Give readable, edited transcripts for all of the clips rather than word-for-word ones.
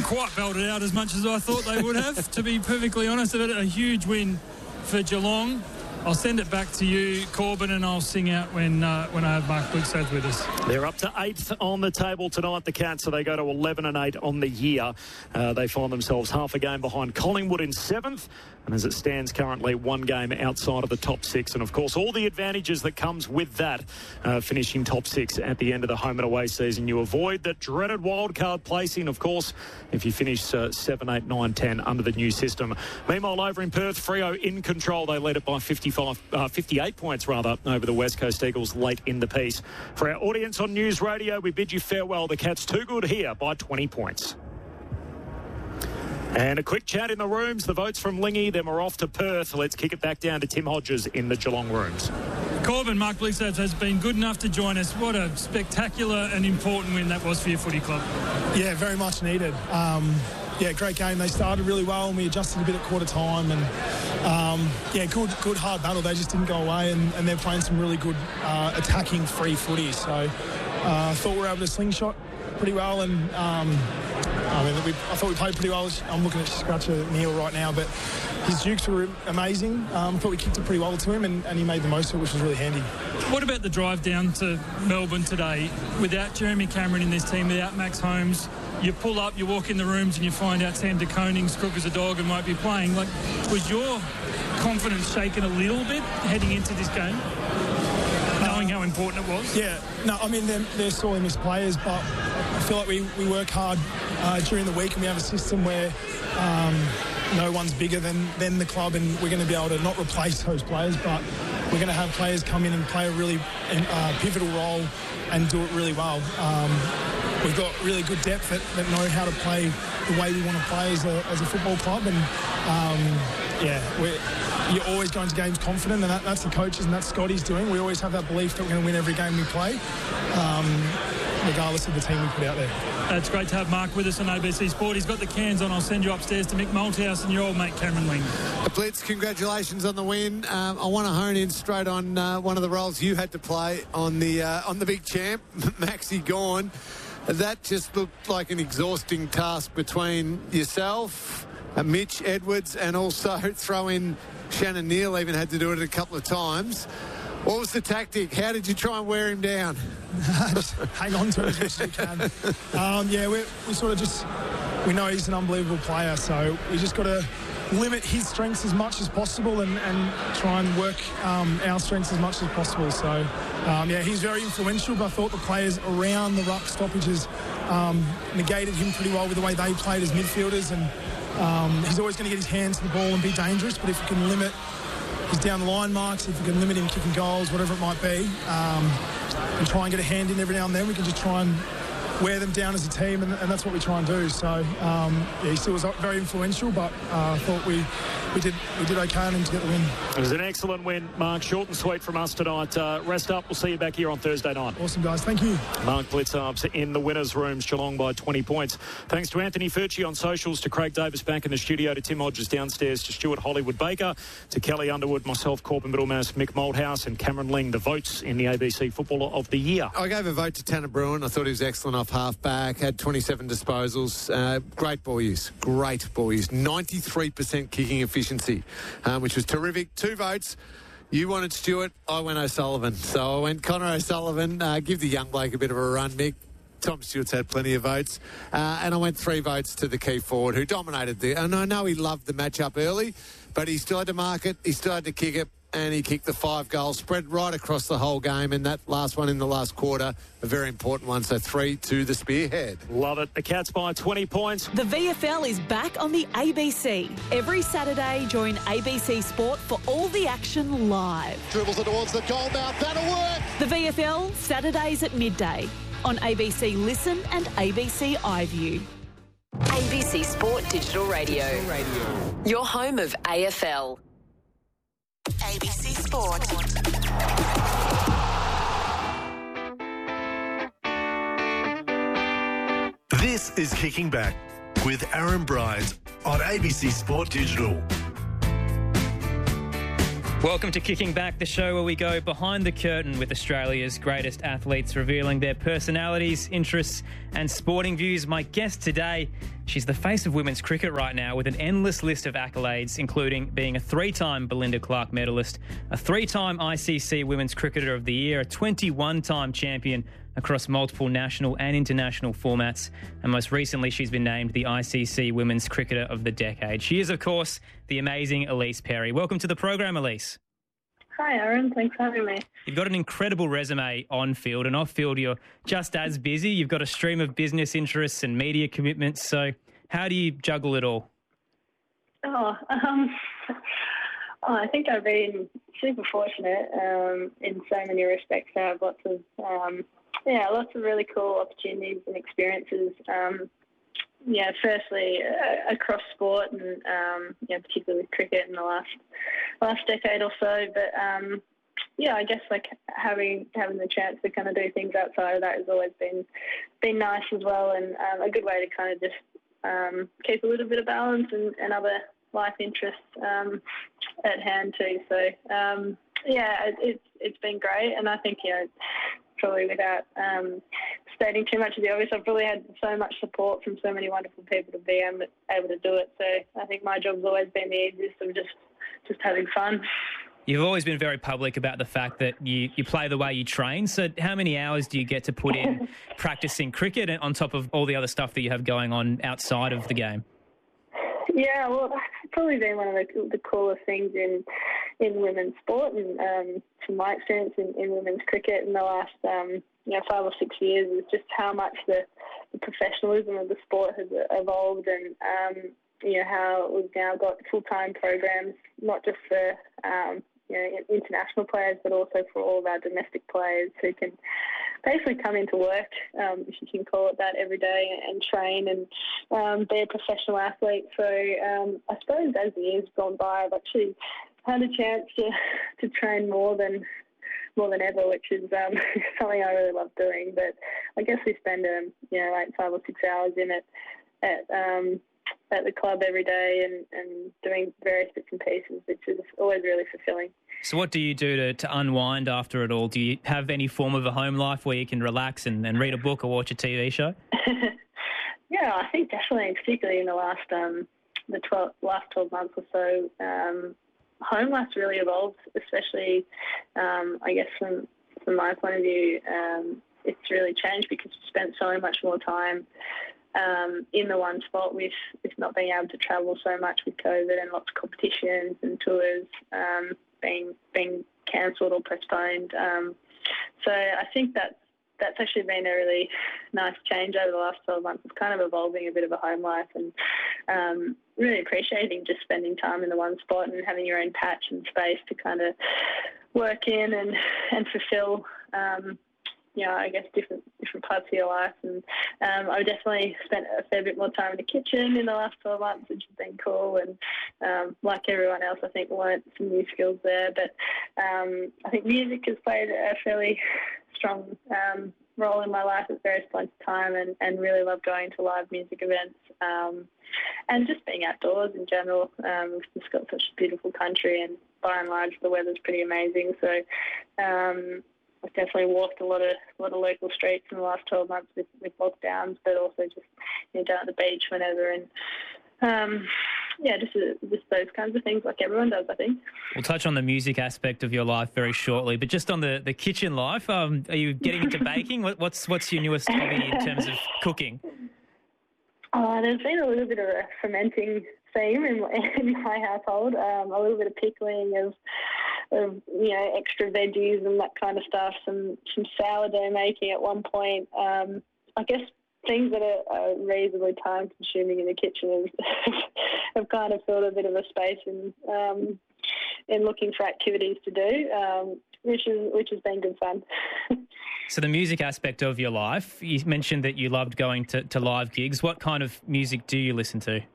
quite belted out as much as I thought they would have, to be perfectly honest. A huge win for Geelong. I'll send it back to you, Corbin, and I'll sing out when I have Mark Blicavs with us. They're up to 8th on the table tonight, the Cats, so they go to 11-8 on the year. They find themselves half a game behind Collingwood in 7th. And as it stands currently, one game outside of the top 6. And, of course, all the advantages that comes with that, finishing top 6 at the end of the home and away season. You avoid that dreaded wildcard placing, of course, if you finish 7, 8, 9, 10 under the new system. Meanwhile, over in Perth, Freo in control. They led it by 58 points, over the West Coast Eagles late in the piece. For our audience on News Radio, we bid you farewell. The Cats too good here by 20 points. And a quick chat in the rooms. The votes from Lingy, then we're off to Perth. Let's kick it back down to Tim Hodges in the Geelong rooms. Corbin, Mark Blicavs has been good enough to join us. What a spectacular and important win that was for your footy club. Yeah, very much needed. Great game. They started really well and we adjusted a bit at quarter time and good hard battle. They just didn't go away and they're playing some really good attacking free footy. So I thought we were able to slingshot pretty well and I thought we played pretty well. I'm looking at Scratcher Neil right now, but his dukes were amazing. I thought we kicked it pretty well to him and he made the most of it, which was really handy. What about the drive down to Melbourne today? Without Jeremy Cameron in this team, without Max Holmes, you pull up, you walk in the rooms and you find out Sam De Koning's crook as a dog and might be playing. Was your confidence shaken a little bit heading into this game, knowing how important it was? Yeah, no, I mean, they're sorely missed players, but I feel like we work hard during the week and we have a system where no one's bigger than the club and we're going to be able to not replace those players, but we're going to have players come in and play a really pivotal role and do it really well. We've got really good depth that know how to play the way we want to play as a football club and you're always going to games confident and that's the coaches and that's Scotty's doing. We always have that belief that we're going to win every game we play, regardless of the team we put out there. It's great to have Mark with us on ABC Sport. He's got the cans on. I'll send you upstairs to Mick Malthouse and your old mate Cameron Ling. Blitz, congratulations on the win. I want to hone in straight on one of the roles you had to play on the big champ, Maxi Gawn. That just looked like an exhausting task between yourself, Mitch Edwards, and also throw in Shannon Neal. Even had to do it a couple of times. What was the tactic? How did you try and wear him down? Just hang on to him as much as we can. We sort of just, we know he's an unbelievable player, so we just got to limit his strengths as much as possible and try and work our strengths as much as possible. So, he's very influential, but I thought the players around the ruck stoppages negated him pretty well with the way they played as midfielders, and he's always going to get his hands to the ball and be dangerous, but if we can limit his down-the-line marks, if we can limit him kicking goals, whatever it might be, and try and get a hand in every now and then, we can just try and wear them down as a team, and that's what we try and do. So, he still was very influential, but I thought we did okay on him to get the win. It was an excellent win, Mark. Short and sweet from us tonight. Rest up. We'll see you back here on Thursday night. Awesome, guys. Thank you. Mark Blicavs in the winners' rooms, Geelong by 20 points. Thanks to Anthony Furchy on socials, to Craig Davis back in the studio, to Tim Hodges downstairs, to Stuart Hollywood-Baker, to Kelly Underwood, myself, Corbin Middlemass, Mick Malthouse, and Cameron Ling, the votes in the ABC Footballer of the Year. I gave a vote to Tanner Bruin. I thought he was excellent off half-back, had 27 disposals. Great ball use. 93% kicking efficiency, which was terrific. 2 votes. You wanted Stewart, I went O'Sullivan. So I went Connor O'Sullivan. Give the young bloke a bit of a run, Mick. Tom Stewart's had plenty of votes. And I went 3 votes to the key forward who dominated and I know he loved the matchup early, but he still had to mark it, he still had to kick it, and he kicked the 5 goals, spread right across the whole game, and that last one in the last quarter, a very important one, so 3 to the spearhead. Love it. The Cats by 20 points. The VFL is back on the ABC. Every Saturday, join ABC Sport for all the action live. Dribbles it towards the goal mouth, that'll work! The VFL, Saturdays at midday, on ABC Listen and ABC iView. ABC Sport Digital Radio. Your home of AFL. ABC Sport. This is Kicking Back with Aaron Bryant on ABC Sport Digital. Welcome to Kicking Back, the show where we go behind the curtain with Australia's greatest athletes, revealing their personalities, interests and sporting views. My guest today, she's the face of women's cricket right now with an endless list of accolades, including being a 3-time Belinda Clark medalist, a 3-time ICC Women's Cricketer of the Year, a 21-time champion across multiple national and international formats, and most recently she's been named the ICC Women's Cricketer of the Decade. She is, of course, the amazing Ellyse Perry. Welcome to the program, Ellyse. Hi, Aaron. Thanks for having me. You've got an incredible resume on field, and off field you're just as busy. You've got a stream of business interests and media commitments, so how do you juggle it all? I think I've been super fortunate in so many respects. I have lots of really cool opportunities and experiences. Firstly across sport and particularly with cricket in the last decade or so. But I guess like having the chance to kind of do things outside of that has always been nice as well, and a good way to kind of just keep a little bit of balance and other life interests at hand too. So it's been great, and I think probably without stating too much of the obvious, I've probably had so much support from so many wonderful people to be able to do it. So I think my job's always been the easiest of just having fun. You've always been very public about the fact that you play the way you train. So how many hours do you get to put in practicing cricket on top of all the other stuff that you have going on outside of the game? Yeah, well, that's probably been one of the coolest things in women's sport, and from my experience in women's cricket in the last 5 or 6 years, is just how much the professionalism of the sport has evolved, and how we've now got full-time programs, not just for international players, but also for all of our domestic players who can basically come into work, if you can call it that, every day and train and be a professional athlete. So I suppose as the years gone by, I've actually had a chance to train more than ever, which is something I really love doing. But I guess we spend 5 or 6 hours in it at the club every day and doing various bits and pieces, which is always really fulfilling. So what do you do to unwind after it all? Do you have any form of a home life where you can relax and read a book or watch a TV show? Yeah, I think definitely, particularly in the last 12 months or so, home life's really evolved, especially, I guess, from my point of view. It's really changed because we spent so much more time in the one spot with not being able to travel so much with COVID and lots of competitions and tours being cancelled or postponed. So I think that's actually been a really nice change over the last 12 months. It's kind of evolving a bit of a home life and really appreciating just spending time in the one spot and having your own patch and space to kind of work in and fulfill I guess different parts of your life. And I've definitely spent a fair bit more time in the kitchen in the last 12 months, which has been cool. And like everyone else, I think learnt some new skills there. But I think music has played a fairly strong role in my life at various points of time, and really love going to live music events and just being outdoors in general. We've just got such a beautiful country, and by and large the weather's pretty amazing. So I've definitely walked a lot of local streets in the last 12 months with lockdowns, but also just down at the beach whenever, and just those kinds of things like everyone does, I think. We'll touch on the music aspect of your life very shortly, but just on the kitchen life, are you getting into baking? What's your newest hobby in terms of cooking? There's been a little bit of a fermenting theme in my household, a little bit of pickling of extra veggies and that kind of stuff, some sourdough making at one point. I guess things that are reasonably time consuming in the kitchen have kind of filled a bit of a space in looking for activities to do, which has been good fun. So the music aspect of your life, you mentioned that you loved going to live gigs. What kind of music do you listen to?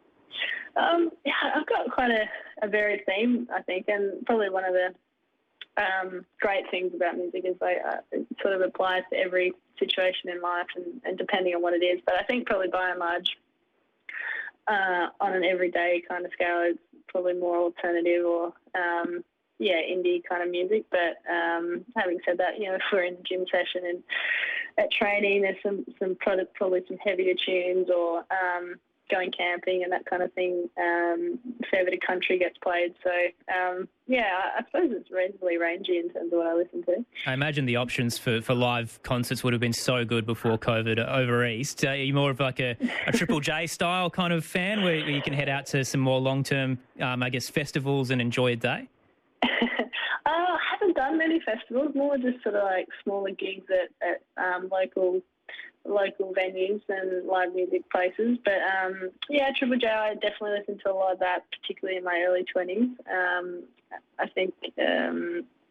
I've got quite a varied theme, I think, and probably one of the great things about music is it sort of applies to every situation in life and depending on what it is. But I think probably by and large, on an everyday kind of scale, it's probably more alternative or indie kind of music. But having said that, if we're in the gym session and at training, there's probably some heavier tunes, or going camping and that kind of thing. A fair bit of country gets played. So, I suppose it's reasonably rangy in terms of what I listen to. I imagine the options for live concerts would have been so good before COVID over East. Are you more of like a Triple J style kind of fan where you can head out to some more long-term, festivals and enjoy a day? I haven't done many festivals, more just sort of like smaller gigs at local venues and live music places. But, Triple J, I definitely listened to a lot of that, particularly in my early 20s. I think